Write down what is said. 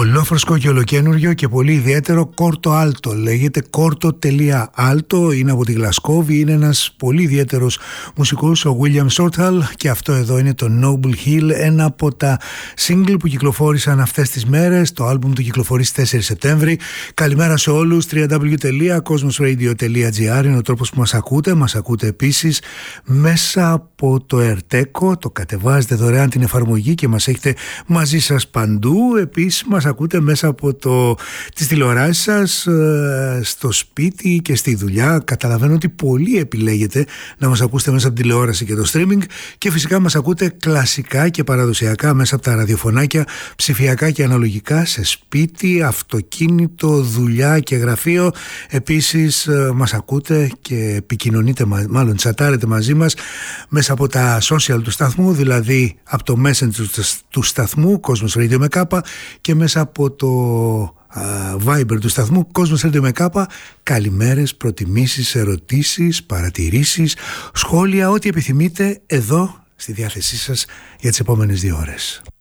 Ολόφρεσκο και ολοκένουργιο και πολύ ιδιαίτερο Κόρτο Άλτο. Λέγεται Κόρτο.Άλτο, είναι από τη Γλασκόβη, είναι ένας πολύ ιδιαίτερος μουσικός, ο William Shorthall, και αυτό εδώ είναι το Noble Hill, ένα από τα single που κυκλοφόρησαν αυτές τις μέρες. Το άλμπουμ του κυκλοφορεί στις 4 Σεπτέμβρη. Καλημέρα σε όλους. www.cosmosradio.gr είναι ο τρόπος που μας ακούτε. Μας ακούτε επίσης μέσα από το Ερτέκο, το κατεβάζετε δωρεάν την εφαρμογή και μας έχετε μαζί σας παντού. Επίσης μας ακούτε μέσα από τις τηλεοράσεις σας, στο σπίτι και στη δουλειά. Καταλαβαίνω ότι πολλοί επιλέγετε να μας ακούσετε μέσα από τηλεόραση και το streaming, και φυσικά μας ακούτε κλασικά και παραδοσιακά μέσα από τα ραδιοφωνάκια, ψηφιακά και αναλογικά, σε σπίτι, αυτοκίνητο, δουλειά και γραφείο. Επίσης μας ακούτε και επικοινωνείτε, μάλλον τσατάρετε μαζί μας μέσα από τα social του σταθμού, δηλαδή από το messenger του σταθμού Cosmos Radio με κάπα και μέσα από το Viber του σταθμού Cosmos Radio με κάπα. Καλημέρες, προτιμήσεις, ερωτήσεις, παρατηρήσεις, σχόλια, ό,τι επιθυμείτε εδώ στη διάθεσή σας για τις επόμενες 2 ώρες.